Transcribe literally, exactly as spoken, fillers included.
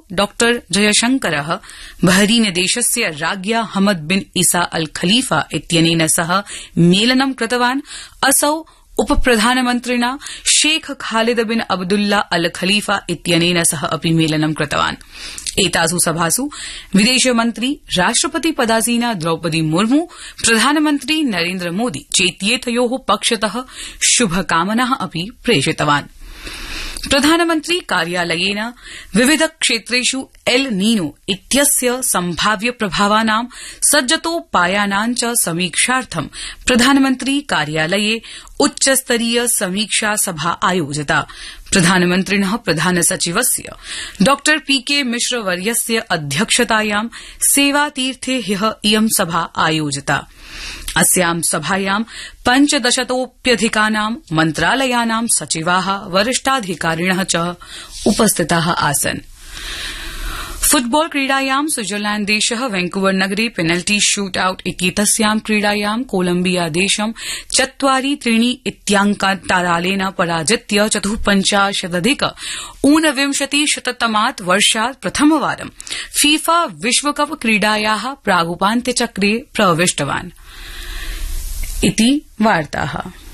डॉ जयशंकरः बहरीनदेशस्य राज्ञा हमद बिन ईसा अल खलीफा इत्यनेन सह मेलनं कृतवान्। असौ उपप्रधानमन्त्रिणा शेख खालिद बिन अब्दुल्ला अल खलीफा इत्यनेन सह अपि मेलनं कृतवान्। एतासु सभासु विदेशमन्त्री राष्ट्रपति पदासीना द्रौपदी मुर्मू, प्रधानमन्त्री नरेन्द्र मोदी चेत्येतयोः पक्षतः शुभकामनाः अपि प्रेषितवान्। प्रधानमन्त्री कार्यालयेन विविध क्षेत्रेषु एल नीनो इत्यस्य सम्भाव्य प्रभावानां सज्जतोपायानां च समीक्षार्थं प्रधानमन्त्री कार्यालये उच्चस्तरीय समीक्षा सभा आयोजिता। प्रधानमन्त्रिणः प्रधानसचिवस्य डॉ पीके मिश्र वर्यस्य अध्यक्षतायां सेवातीर्थे ह्यः इयं सभा आयोजिता। अस्यां सभायां पञ्चदशतोप्यधिकानां मन्त्रालयानां सचिवाः वरिष्ठाधिकारिणः च उपस्थिताः आसन्। फुटबॉल क्रीडायां स्विट्जरलैण्डदेशः वैंकूवर नगरे पेनल्टी शूट आउट इत्येतस्यां क्रीडायां कोलम्बिया देशं चत्वारि त्रीणि इत्याङ्कान्तरालेन पराजित्य चतुःपञ्चाशदधिक ऊनविंशतिशततमात् वर्षात् प्रथमवारं फीफा विश्वकप क्रीडायाः प्रागुपान्त्यचक्रे प्रविष्टवान्। इति वार्ताः।